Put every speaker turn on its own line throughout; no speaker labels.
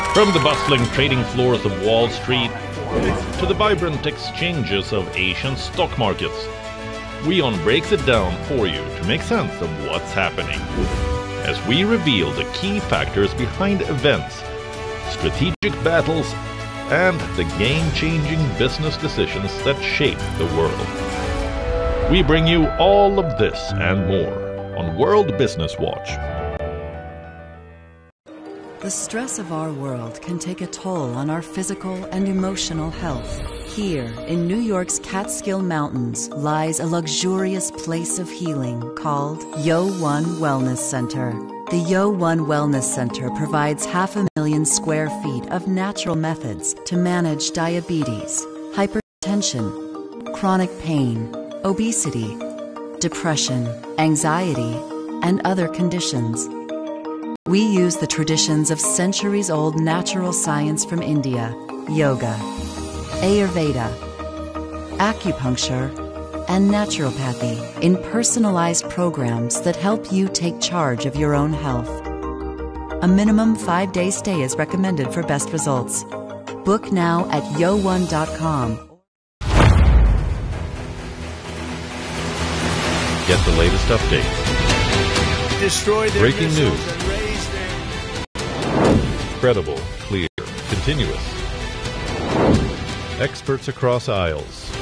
From the bustling trading floors of Wall Street to the vibrant exchanges of Asian stock markets, WION breaks it down for you to make sense of what's happening, as we reveal the key factors behind events, strategic battles, and the game-changing business decisions that shape the world. We bring you all of this and more on World Business Watch.
The stress of our world can take a toll on our physical and emotional health. Here, in New York's Catskill Mountains, lies a luxurious place of healing called Yo1 Wellness Center. The Yo1 Wellness Center provides 500,000 square feet of natural methods to manage diabetes, hypertension, chronic pain, obesity, depression, anxiety, and other conditions. We use the traditions of centuries-old natural science from India, yoga, Ayurveda, acupuncture, and naturopathy in personalized programs that help you take charge of your own health. A minimum 5-day stay is recommended for best results. Book now at yo1.com.
Get the latest updates. Breaking news. Credible, clear, continuous. Experts across aisles.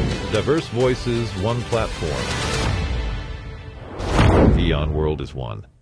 Diverse voices, one platform. WION World is one.